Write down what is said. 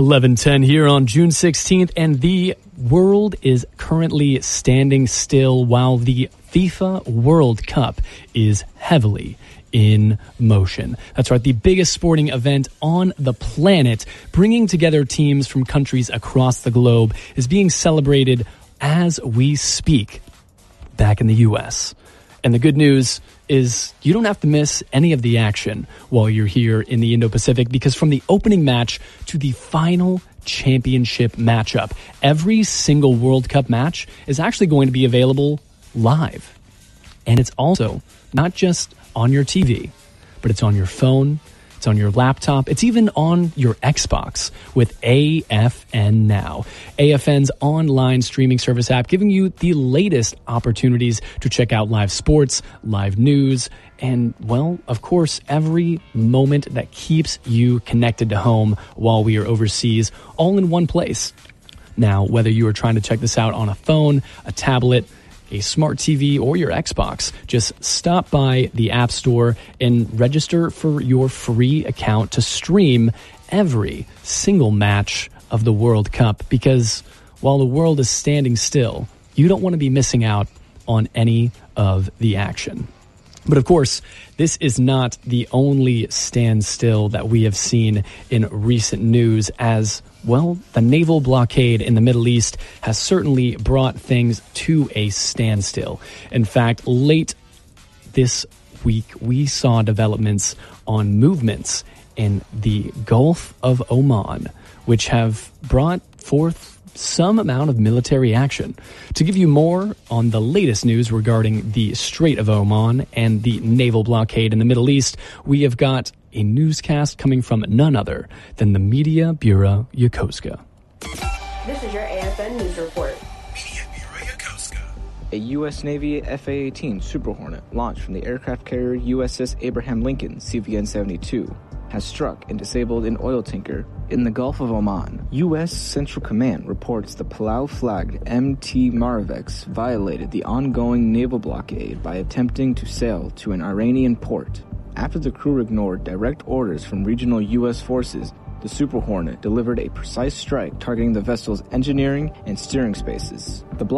11:10 here on June 16th, and the world is currently standing still while the FIFA World Cup is heavily in motion. That's right, the biggest sporting event on the planet, bringing together teams from countries across the globe, is being celebrated as we speak back in the U.S. And the good news is you don't have to miss any of the action while you're here in the Indo-Pacific, because from the opening match to the final championship matchup, every single World Cup match is actually going to be available live. And it's also not just on your TV, but it's on your phone, it's on your laptop, it's even on your Xbox with AFN Now. AFN's online streaming service app, giving you the latest opportunities to check out live sports, live news, and, well, of course, every moment that keeps you connected to home while we are overseas, all in one place. Now, whether you are trying to check this out on a phone, a tablet, a smart TV, or your Xbox, just stop by the App Store and register for your free account to stream every single match of the World Cup, because while the world is standing still, you don't want to be missing out on any of the action. But of course, this is not the only standstill that we have seen in recent news, as, well, the naval blockade in the Middle East has certainly brought things to a standstill. In fact, late this week, we saw developments on movements in the Gulf of Oman, which have brought forth some amount of military action. To give you more on the latest news regarding the Strait of Oman and the naval blockade in the Middle East, we have got a newscast coming from none other than the Media Bureau Yokosuka. This is your AFN News Report. Media Bureau Yokosuka. A U.S. Navy FA-18 Super Hornet launched from the aircraft carrier USS Abraham Lincoln CVN-72 has struck and disabled an oil tanker in the Gulf of Oman. U.S. Central Command reports the Palau-flagged MT Maravex violated the ongoing naval blockade by attempting to sail to an Iranian port. After the crew ignored direct orders from regional U.S. forces, the Super Hornet delivered a precise strike targeting the vessel's engineering and steering spaces. The